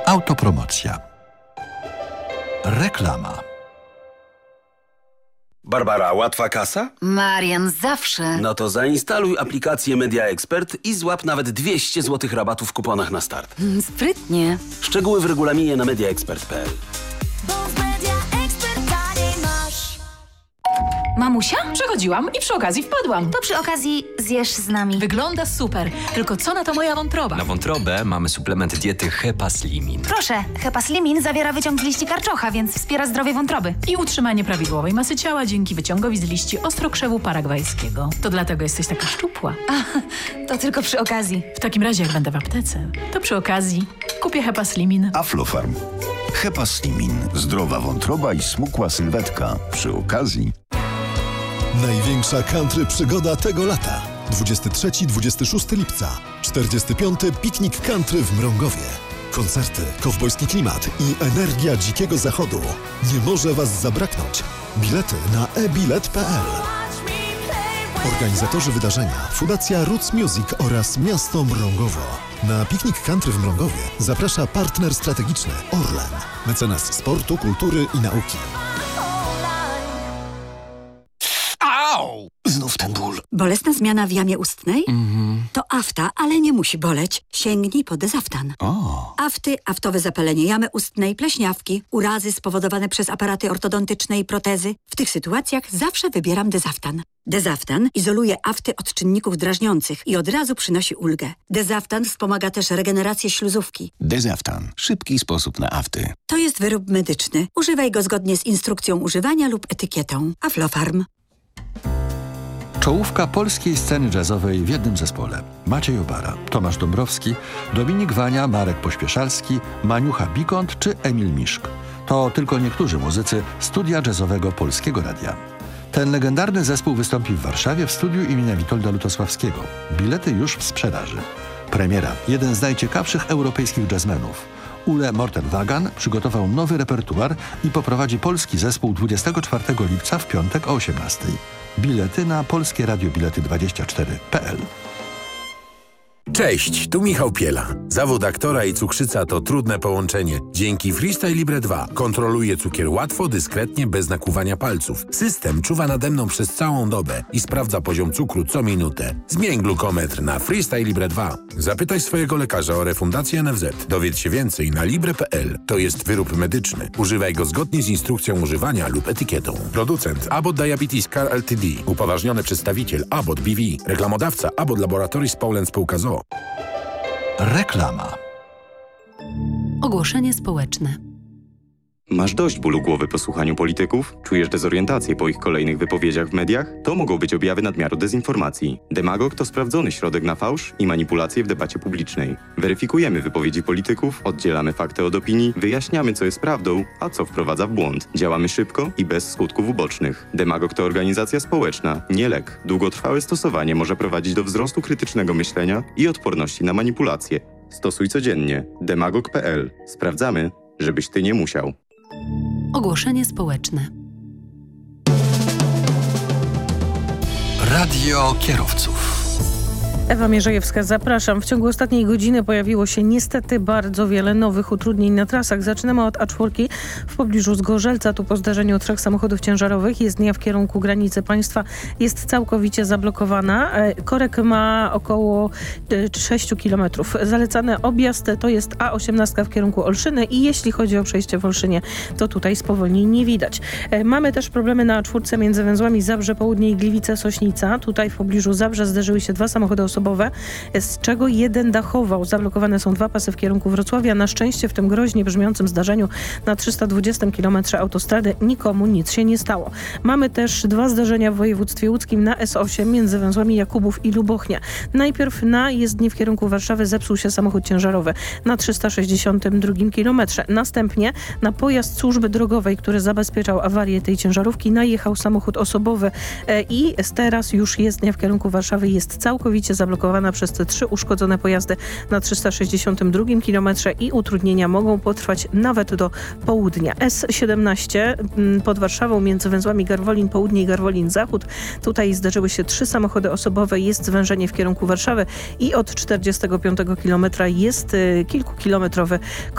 Autopromocja. Reklama. Barbara, łatwa kasa? Marian, zawsze. No to zainstaluj aplikację Media Expert i złap nawet 200 zł rabatu w kuponach na start. Sprytnie. Szczegóły w regulaminie na mediaexpert.pl. Mamusia? Przechodziłam i przy okazji wpadłam. To przy okazji zjesz z nami. Wygląda super, tylko co na to moja wątroba? Na wątrobę mamy suplement diety Hepaslimin. Proszę, Hepaslimin zawiera wyciąg z liści karczocha, więc wspiera zdrowie wątroby. I utrzymanie prawidłowej masy ciała dzięki wyciągowi z liści ostrokrzewu paragwajskiego. To dlatego jesteś taka szczupła. To tylko przy okazji. W takim razie, jak będę w aptece, to przy okazji kupię Hepaslimin. Aflofarm. Hepaslimin. Zdrowa wątroba i smukła sylwetka. Przy okazji. Największa country przygoda tego lata. 23-26 lipca. 45. Piknik country w Mrągowie. Koncerty, kowbojski klimat i energia dzikiego zachodu. Nie może Was zabraknąć. Bilety na ebilet.pl. Organizatorzy wydarzenia Fundacja Roots Music oraz Miasto Mrągowo. Na piknik country w Mrągowie zaprasza partner strategiczny Orlen, mecenas sportu, kultury i nauki. Au! Znów ten ból. Bolesna zmiana w jamie ustnej? To afta, ale nie musi boleć. Sięgnij po Dezaftan. Afty, aftowe zapalenie jamy ustnej, pleśniawki, urazy spowodowane przez aparaty ortodontyczne i protezy. W tych sytuacjach zawsze wybieram Dezaftan. Dezaftan izoluje afty od czynników drażniących i od razu przynosi ulgę. Dezaftan wspomaga też regenerację śluzówki. Dezaftan. Szybki sposób na afty. To jest wyrób medyczny. Używaj go zgodnie z instrukcją używania lub etykietą. Aflofarm. Czołówka polskiej sceny jazzowej w jednym zespole. Maciej Obara, Tomasz Dąbrowski, Dominik Wania, Marek Pośpieszalski, Maniucha Bikont czy Emil Miszk. To tylko niektórzy muzycy studia jazzowego Polskiego Radia. Ten legendarny zespół wystąpi w Warszawie w studiu imienia Witolda Lutosławskiego. Bilety już w sprzedaży. Premiera. Jeden z najciekawszych europejskich jazzmenów. Ule Mortenwagan przygotował nowy repertuar i poprowadzi polski zespół 24 lipca w piątek o 18:00. Bilety na polskie radiobilety24.pl. Cześć, tu Michał Piela. Zawód aktora i cukrzyca to trudne połączenie. Dzięki Freestyle Libre 2 kontroluję cukier łatwo, dyskretnie, bez nakłuwania palców. System czuwa nade mną przez całą dobę i sprawdza poziom cukru co minutę. Zmień glukometr na Freestyle Libre 2. Zapytaj swojego lekarza o refundację NFZ. Dowiedz się więcej na libre.pl. To jest wyrób medyczny. Używaj go zgodnie z instrukcją używania lub etykietą. Producent Abbott Diabetes Care Ltd. Upoważniony przedstawiciel Abbott BV. Reklamodawca Abbott Laboratories Poland Spółka z.o.o. Reklama. Ogłoszenie społeczne. Masz dość bólu głowy po słuchaniu polityków? Czujesz dezorientację po ich kolejnych wypowiedziach w mediach? To mogą być objawy nadmiaru dezinformacji. Demagog to sprawdzony środek na fałsz i manipulacje w debacie publicznej. Weryfikujemy wypowiedzi polityków, oddzielamy fakty od opinii, wyjaśniamy, co jest prawdą, a co wprowadza w błąd. Działamy szybko i bez skutków ubocznych. Demagog to organizacja społeczna, nie lek. Długotrwałe stosowanie może prowadzić do wzrostu krytycznego myślenia i odporności na manipulacje. Stosuj codziennie. Demagog.pl. Sprawdzamy, żebyś ty nie musiał. Ogłoszenie społeczne. Radio kierowców. Ewa Mierzejewska, zapraszam. W ciągu ostatniej godziny pojawiło się niestety bardzo wiele nowych utrudnień na trasach. Zaczynamy od A4 w pobliżu Zgorzelca. Tu po zdarzeniu 3 samochodów ciężarowych jezdnia w kierunku granicy państwa jest całkowicie zablokowana. Korek ma około 6 km. Zalecany objazd to jest A18 w kierunku Olszyny i jeśli chodzi o przejście w Olszynie, to tutaj spowolnień nie widać. Mamy też problemy na A4 między węzłami Zabrze Południe i Gliwice-Sośnica. Tutaj w pobliżu Zabrze zderzyły się 2 samochody osobowe, z czego jeden dachował. Zablokowane są 2 pasy w kierunku Wrocławia. Na szczęście w tym groźnie brzmiącym zdarzeniu na 320 km autostrady nikomu nic się nie stało. Mamy też 2 zdarzenia w województwie łódzkim na S8 między węzłami Jakubów i Lubochnia. Najpierw na jezdni w kierunku Warszawy zepsuł się samochód ciężarowy na 362 km. Następnie na pojazd służby drogowej, który zabezpieczał awarię tej ciężarówki, najechał samochód osobowy i teraz już jezdnia w kierunku Warszawy jest całkowicie zablokowana przez te 3 uszkodzone pojazdy na 362 km i utrudnienia mogą potrwać nawet do południa. S17 pod Warszawą między węzłami Garwolin Południe i Garwolin Zachód. Tutaj zdarzyły się 3 samochody osobowe, jest zwężenie w kierunku Warszawy i od 45 km jest kilkukilometrowy